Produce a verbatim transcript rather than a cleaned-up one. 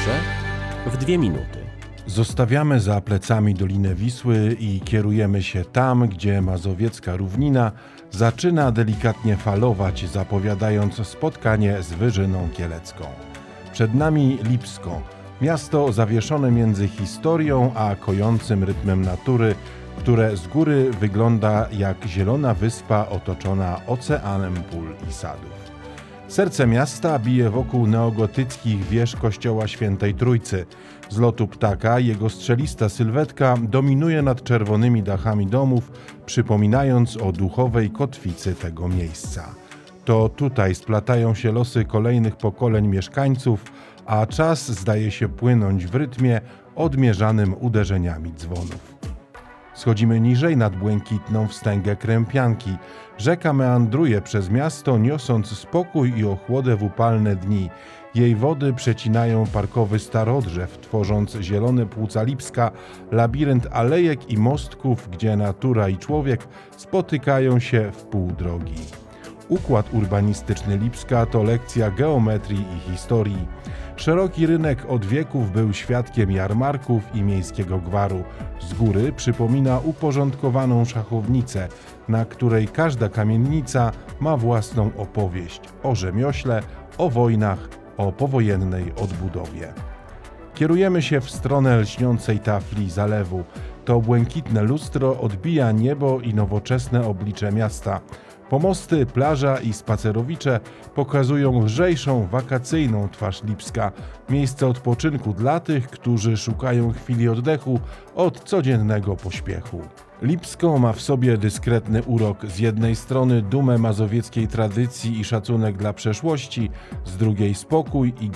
Podróże w dwie minuty. Zostawiamy za plecami Dolinę Wisły i kierujemy się tam, gdzie mazowiecka równina zaczyna delikatnie falować, zapowiadając spotkanie z Wyżyną Kielecką. Przed nami Lipsko, miasto zawieszone między historią a kojącym rytmem natury, które z góry wygląda jak zielona wyspa otoczona oceanem pól i sadów. Serce miasta bije wokół neogotyckich wież kościoła Świętej Trójcy. Z lotu ptaka jego strzelista sylwetka dominuje nad czerwonymi dachami domów, przypominając o duchowej kotwicy tego miejsca. To tutaj splatają się losy kolejnych pokoleń mieszkańców, a czas zdaje się płynąć w rytmie odmierzanym uderzeniami dzwonów. Schodzimy niżej nad błękitną wstęgę Krępianki. Rzeka meandruje przez miasto, niosąc spokój i ochłodę w upalne dni. Jej wody przecinają parkowy starodrzew, tworząc zielone płuca Lipska, labirynt alejek i mostków, gdzie natura i człowiek spotykają się w pół drogi. Układ urbanistyczny Lipska to lekcja geometrii i historii. Szeroki rynek od wieków był świadkiem jarmarków i miejskiego gwaru. Z góry przypomina uporządkowaną szachownicę, na której każda kamienica ma własną opowieść o rzemiośle, o wojnach, o powojennej odbudowie. Kierujemy się w stronę lśniącej tafli zalewu. To błękitne lustro odbija niebo i nowoczesne oblicze miasta. Pomosty, plaża i spacerowicze pokazują lżejszą, wakacyjną twarz Lipska, miejsce odpoczynku dla tych, którzy szukają chwili oddechu od codziennego pośpiechu. Lipsko ma w sobie dyskretny urok, z jednej strony dumę mazowieckiej tradycji i szacunek dla przeszłości, z drugiej spokój i